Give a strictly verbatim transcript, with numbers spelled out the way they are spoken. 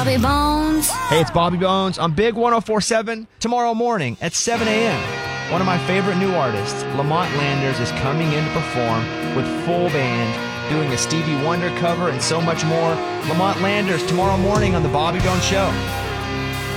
Bobby Bones. Hey, it's Bobby Bones on Big one oh four point seven tomorrow morning at seven a.m. One of my favorite new artists, Lamont Landers, is coming in to perform with full band, doing a Stevie Wonder cover and so much more. Lamont Landers tomorrow morning on The Bobby Bones Show.